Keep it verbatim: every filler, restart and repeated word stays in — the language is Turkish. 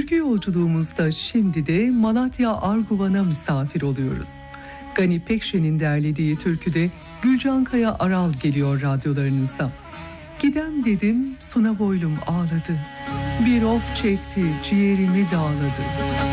Türkü yolculuğumuzda şimdi de Malatya Arguvan'a misafir oluyoruz. Gani Pekşen'in derlediği türküde Gülcan Kaya Aral geliyor radyolarınızda. Gidem dedim, suna boylum ağladı. Bir of çekti, ciğerimi dağladı.